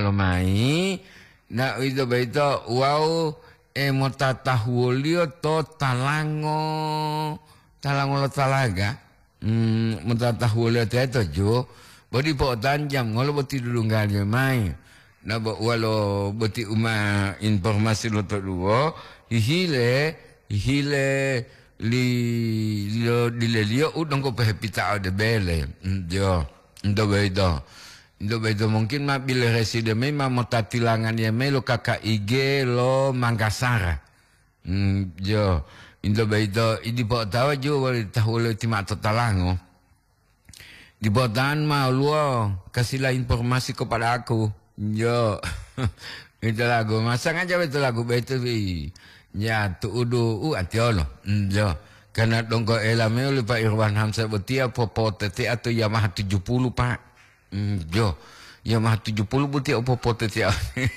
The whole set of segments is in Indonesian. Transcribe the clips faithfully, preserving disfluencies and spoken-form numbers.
lo mai na itu beito wow e motatahulio to talango talango lo talaga hmm motatahulio to jo bodi po tanjam ngolo boti dulu ngali mai na bo walo boti uma informasi lo to duo hihile hihile li lo di lelio udang ko pehepita de bele jo ndo beito ndo beito mungkin ma bile reside me ma motatilangan ya me lo kakak ige lo Mangkasara mm, jo ndo beito idi po tawa jo wali tahule tima totalango di botan ma luo kasihlah informasi kepada aku jo itu lagu masang aja betul lagu betul bi ya tu udu u atiolo jo karena dongko elame oleh Pak Irwan Hamzah betia popo tete atau Yamaha tujuh puluh Pak mm, jo Yamaha tujuh puluh betia popo tete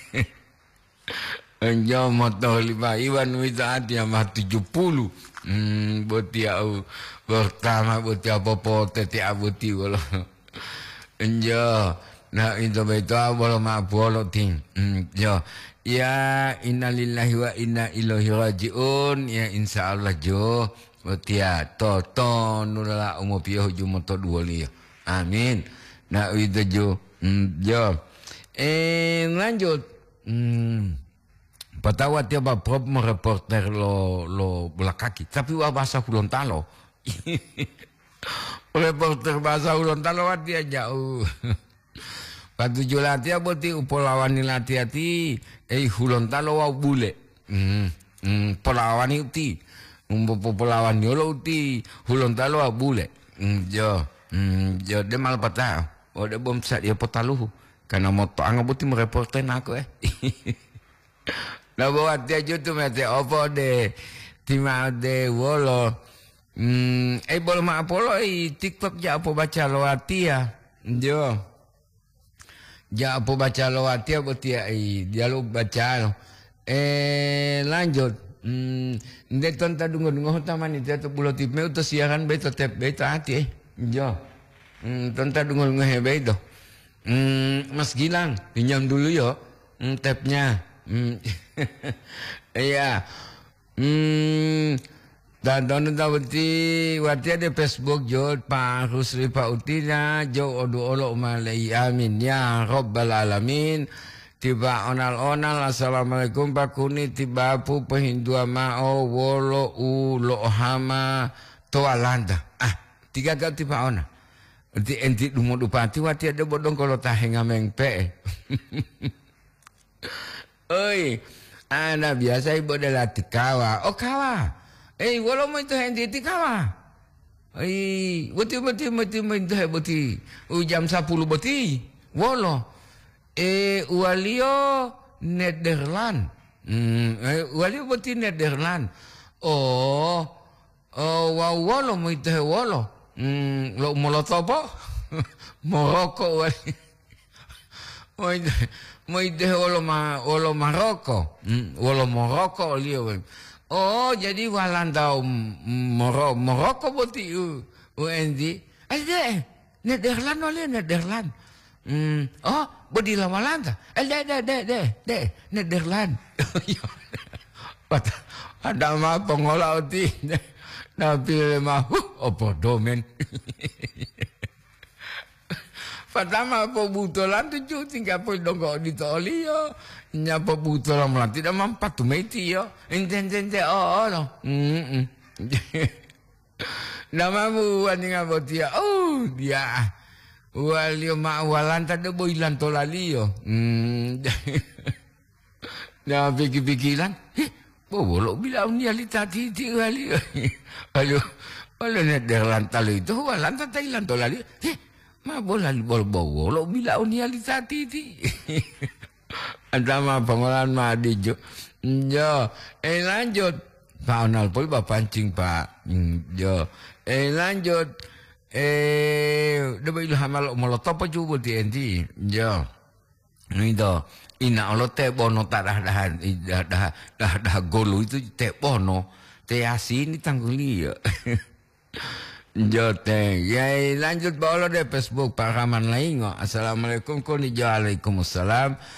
jo motor lima Iwan Wisaat Yamaha tujuh puluh hmm, betia pertama betia popo tete abuti wala jo nah itu betul wala ma bolo ting jo ya innalillahi wa inna ilaihi rajiun ya insyaallah jo betia to to nula umo pio jumo to duoli amin na itu jo mm, jo eh lanjut hmm patawat ya ba prop reporter lo lo bola kaki tapi wa bahasa Gorontalo reporter bahasa Gorontalo dia jauh patu julatia boti upolawan hati-hati eh Gorontalo wa bule hmm hmm polawan uti umbo popolawan yolo uti Gorontalo wa bule hmm jo hmm jo de mal patah o de bom sat ya potaluhu karena moto anga boti mereporter aku eh na buat dia jutu mete opo de tima de wolo hmm eh bol ma apolo i TikTok ja apa baca lo atia jo ja apa baca lo atia boti ai dia lo baca eh lanjut hmm de tonta dungo dungo taman itu to bulo tip meu to siaran beto tep beto ati eh jo hmm tonta dungo dungo he beto hmm Mas Gilang pinjam dulu yo hmm, tapnya hmm iya hmm dan don tawti wati ada Facebook jo Pak Rusli Pak Utina jo odo olo malai amin ya rabbal alamin tiba onal-onal assalamualaikum Pak Kuni tiba pu pehindua mao wolo ulo hama toalanda ah tiga kali tiba ona enti enti dumo dupati wati ada bodong kalau tahenga mengpe oi ana biasa ibu adalah tikawa oh kawa eh walo mo ito hindi tikawa ay buti buti buti buti buti u jam sepuluh buti walo eh walio Nederland hmm eh walio buti Nederland oh oh wow walo mo ito walo hmm lo molotopo Moroko wali mo ito Moi de olo ma olo Maroko, mm, olo Moroko lio. Oh, jadi Walanda Moro Moroko boti u u endi. Ada Nederland oleh Nederland. Hmm, oh, bodi la Walanda. Ada ada ada ada de Nederland. Ada ma pengolah uti. Nabi mah opo domen. Pertama pebutulan tujuh tinggal pun dongkok di toli yo, nya pebutulan malah tidak mampat tu meti yo, enten enten oh oh no, hmm, nama mu aninga botia, oh dia, walio ma walan tadi boilan tolali yo, hmm, nama pikir pikiran, eh, bolok bilang ni ali tadi ti ali, alu, alu Nederland tali itu walan tadi ilan tolali, eh. Ma bola bol bol lo bila unia lisati ti ada ma pengolahan ma dijo jo eh lanjut Pak Onal pol ba pancing Pak jo eh lanjut eh deba ilham lo molotov pa ju boti enti jo itu ina lo te bono tak dah dah dah dah dah golu itu te bono te asin tangguli ya Jote, ya lanjut bolo de Facebook Pak Rahman Laingo. Assalamualaikum, waalaikumsalam.